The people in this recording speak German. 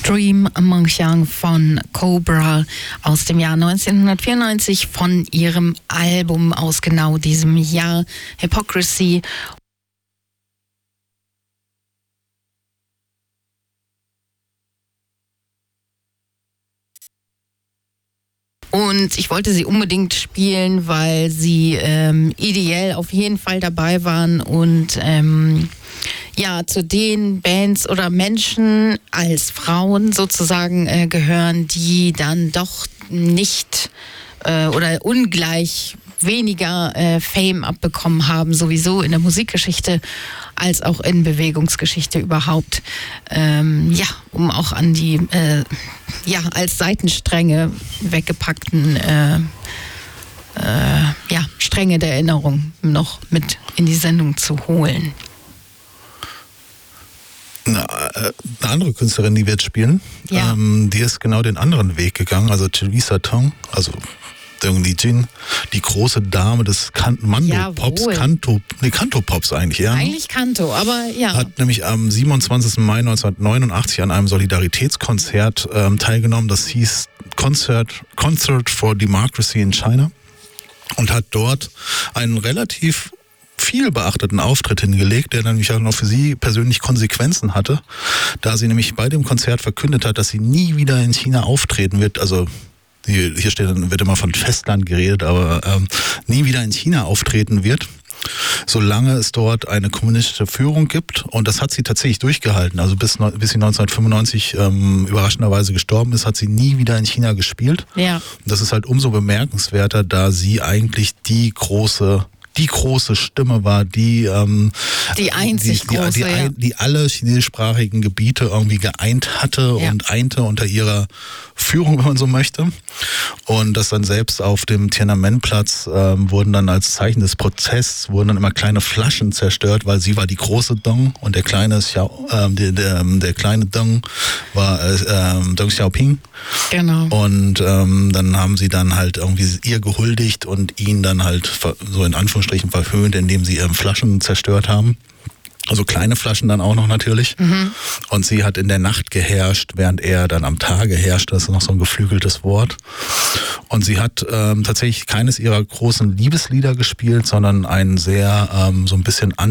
Dream Mengxiang von Cobra aus dem Jahr 1994 von ihrem Album aus genau diesem Jahr, Hypocrisy. Und ich wollte sie unbedingt spielen, weil sie ideell auf jeden Fall dabei waren und zu den Bands oder Menschen als Frauen sozusagen gehören, die dann doch nicht oder ungleich weniger Fame abbekommen haben, sowieso in der Musikgeschichte als auch in Bewegungsgeschichte überhaupt, um auch an die als Seitenstränge weggepackten Stränge der Erinnerung noch mit in die Sendung zu holen. Eine andere Künstlerin, die wir jetzt spielen, die ist genau den anderen Weg gegangen, also Theresa Tong, also Deng Lijun, die große Dame des Mando-Pops, Kanto-Pops eigentlich, ja. Eigentlich Kanto, aber ja. Hat nämlich am 27. Mai 1989 an einem Solidaritätskonzert teilgenommen, das hieß Concert for Democracy in China, und hat dort einen relativ viel beachteten Auftritt hingelegt, der dann nämlich auch noch für sie persönlich Konsequenzen hatte, da sie nämlich bei dem Konzert verkündet hat, dass sie nie wieder in China auftreten wird, also hier wird immer von Festland geredet, aber nie wieder in China auftreten wird, solange es dort eine kommunistische Führung gibt. Und das hat sie tatsächlich durchgehalten. Also bis sie 1995 überraschenderweise gestorben ist, hat sie nie wieder in China gespielt. Ja. Das ist halt umso bemerkenswerter, da sie eigentlich die große Stimme war, die einzig große, die alle chinesischsprachigen Gebiete irgendwie geeint hatte und einte unter ihrer Führung, wenn man so möchte. Und das dann selbst auf dem Tiananmen-Platz wurden dann als Zeichen des Protests immer kleine Flaschen zerstört, weil sie war die große Deng und der kleine der kleine Deng war Deng Xiaoping. Genau. Und dann haben sie dann halt irgendwie ihr gehuldigt und ihn dann halt so in Anführungsstrichen verhöhnt, indem sie Flaschen zerstört haben. Also kleine Flaschen dann auch noch natürlich. Mhm. Und sie hat in der Nacht geherrscht, während er dann am Tage herrscht. Das ist noch so ein geflügeltes Wort. Und sie hat tatsächlich keines ihrer großen Liebeslieder gespielt, sondern ein sehr so ein bisschen